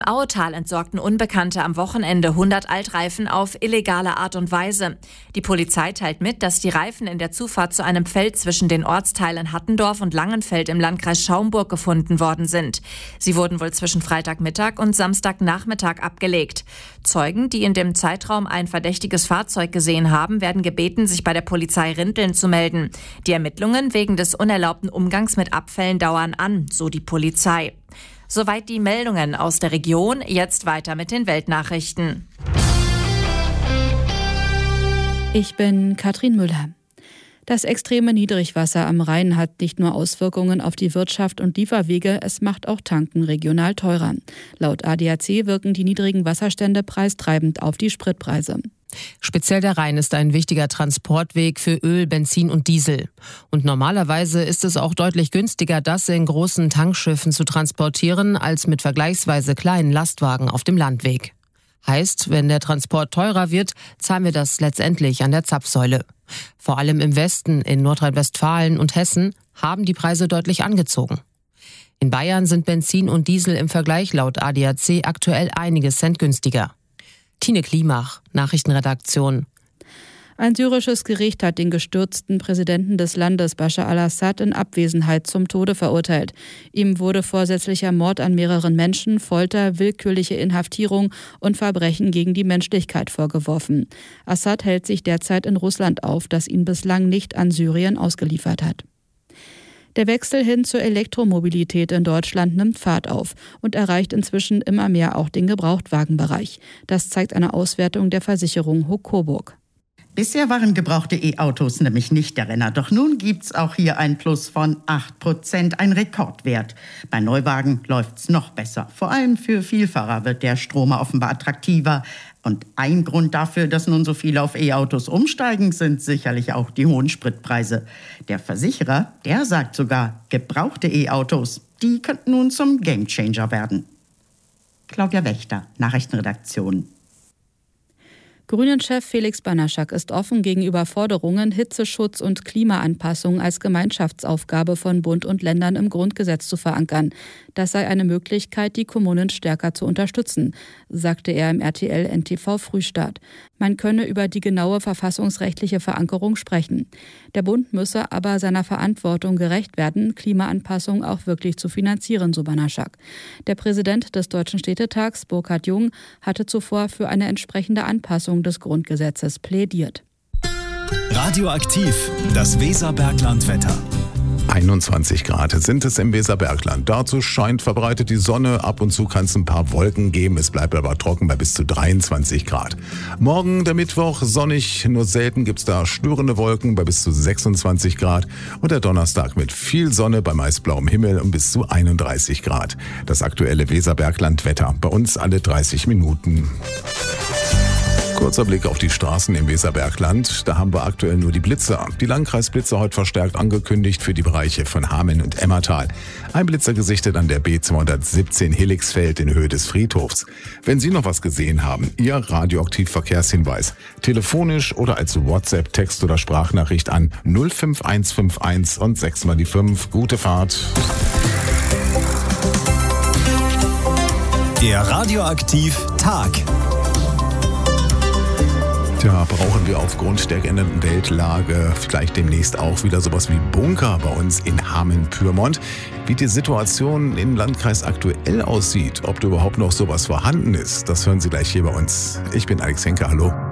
Auetal entsorgten Unbekannte am Wochenende 100 Altreifen auf illegale Art und Weise. Die Polizei teilt mit, dass die Reifen in der Zufahrt zu einem Feld zwischen den Ortsteilen Hattendorf und Langenfeld im Landkreis Schaumburg gefunden worden sind. Sie wurden wohl zwischen Freitagmittag und Samstagnachmittag abgelegt. Zeugen, die in dem Zeitraum ein verdächtiges Fahrzeug gesehen haben, werden gebeten, sich bei der Polizei Rinteln zu melden. Die Ermittlungen wegen des unerlaubten Umgangs mit Abfällen dauern an, so die Polizei. Soweit die Meldungen aus der Region. Jetzt weiter mit den Weltnachrichten. Ich bin Katrin Müller. Das extreme Niedrigwasser am Rhein hat nicht nur Auswirkungen auf die Wirtschaft und Lieferwege, es macht auch Tanken regional teurer. Laut ADAC wirken die niedrigen Wasserstände preistreibend auf die Spritpreise. Speziell der Rhein ist ein wichtiger Transportweg für Öl, Benzin und Diesel. Und normalerweise ist es auch deutlich günstiger, das in großen Tankschiffen zu transportieren, als mit vergleichsweise kleinen Lastwagen auf dem Landweg. Heißt, wenn der Transport teurer wird, zahlen wir das letztendlich an der Zapfsäule. Vor allem im Westen, in Nordrhein-Westfalen und Hessen, haben die Preise deutlich angezogen. In Bayern sind Benzin und Diesel im Vergleich laut ADAC aktuell einige Cent günstiger. Tine Klimach, Nachrichtenredaktion. Ein syrisches Gericht hat den gestürzten Präsidenten des Landes Bashar al-Assad in Abwesenheit zum Tode verurteilt. Ihm wurde vorsätzlicher Mord an mehreren Menschen, Folter, willkürliche Inhaftierung und Verbrechen gegen die Menschlichkeit vorgeworfen. Assad hält sich derzeit in Russland auf, das ihn bislang nicht an Syrien ausgeliefert hat. Der Wechsel hin zur Elektromobilität in Deutschland nimmt Fahrt auf und erreicht inzwischen immer mehr auch den Gebrauchtwagenbereich. Das zeigt eine Auswertung der Versicherung Huck Coburg. Bisher waren gebrauchte E-Autos nämlich nicht der Renner. Doch nun gibt's auch hier ein Plus von 8%, ein Rekordwert. Bei Neuwagen läuft's noch besser. Vor allem für Vielfahrer wird der Stromer offenbar attraktiver. Und ein Grund dafür, dass nun so viele auf E-Autos umsteigen, sind sicherlich auch die hohen Spritpreise. Der Versicherer, der sagt sogar, gebrauchte E-Autos, die könnten nun zum Gamechanger werden. Claudia Wächter, Nachrichtenredaktion. Grünen-Chef Felix Banaschak ist offen gegenüber Forderungen, Hitzeschutz und Klimaanpassung als Gemeinschaftsaufgabe von Bund und Ländern im Grundgesetz zu verankern. Das sei eine Möglichkeit, die Kommunen stärker zu unterstützen, sagte er im RTL-NTV Frühstart. Man könne über die genaue verfassungsrechtliche Verankerung sprechen. Der Bund müsse aber seiner Verantwortung gerecht werden, Klimaanpassung auch wirklich zu finanzieren, so Banaschak. Der Präsident des Deutschen Städtetags, Burkhard Jung, hatte zuvor für eine entsprechende Anpassung des Grundgesetzes plädiert. Radioaktiv, das Weserberglandwetter. 21 Grad sind es im Weserbergland. Dazu scheint verbreitet die Sonne. Ab und zu kann es ein paar Wolken geben. Es bleibt aber trocken bei bis zu 23 Grad. Morgen, der Mittwoch, sonnig. Nur selten gibt es da störende Wolken bei bis zu 26 Grad. Und der Donnerstag mit viel Sonne bei meist blauem Himmel und bis zu 31 Grad. Das aktuelle Weserberglandwetter. Bei uns alle 30 Minuten. Kurzer Blick auf die Straßen im Weserbergland. Da haben wir aktuell nur die Blitzer. Die Landkreisblitzer heute verstärkt angekündigt für die Bereiche von Hameln und Emmertal. Ein Blitzer gesichtet an der B217 Helixfeld in Höhe des Friedhofs. Wenn Sie noch was gesehen haben, Ihr Radioaktiv-Verkehrshinweis. Telefonisch oder als WhatsApp, Text oder Sprachnachricht an 05151 und 6 mal die 5. Gute Fahrt. Der Radioaktiv-Tag. Tja, brauchen wir aufgrund der geänderten Weltlage vielleicht demnächst auch wieder sowas wie Bunker bei uns in Hameln-Pyrmont. Wie die Situation im Landkreis aktuell aussieht, ob da überhaupt noch sowas vorhanden ist, das hören Sie gleich hier bei uns. Ich bin Alex Henke, hallo.